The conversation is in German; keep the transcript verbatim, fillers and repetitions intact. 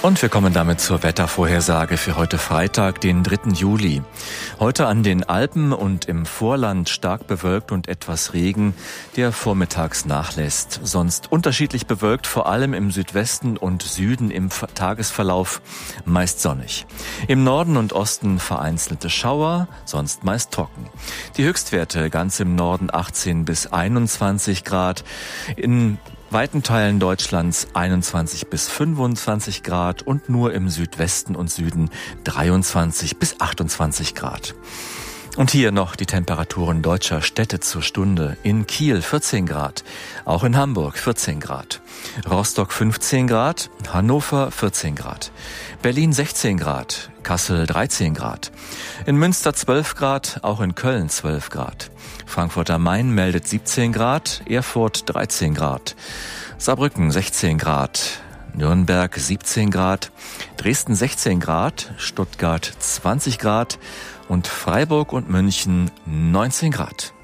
Und wir kommen damit zur Wettervorhersage für heute Freitag, den dritten Juli. Heute an den Alpen und im Vorland stark bewölkt und etwas Regen, der vormittags nachlässt. Sonst unterschiedlich bewölkt, vor allem im Südwesten und Süden im Tagesverlauf meist sonnig. Im Norden und Osten vereinzelte Schauer, sonst meist trocken. Die Höchstwerte ganz im Norden achtzehn bis einundzwanzig Grad, in weiten Teilen Deutschlands einundzwanzig bis fünfundzwanzig Grad und nur im Südwesten und Süden dreiundzwanzig bis achtundzwanzig Grad. Und hier noch die Temperaturen deutscher Städte zur Stunde. In Kiel vierzehn Grad, auch in Hamburg vierzehn Grad, Rostock fünfzehn Grad, Hannover vierzehn Grad, Berlin sechzehn Grad, Kassel dreizehn Grad, in Münster zwölf Grad, auch in Köln zwölf Grad. Frankfurt am Main meldet siebzehn Grad, Erfurt dreizehn Grad, Saarbrücken sechzehn Grad, Nürnberg siebzehn Grad, Dresden sechzehn Grad, Stuttgart zwanzig Grad und Freiburg und München neunzehn Grad.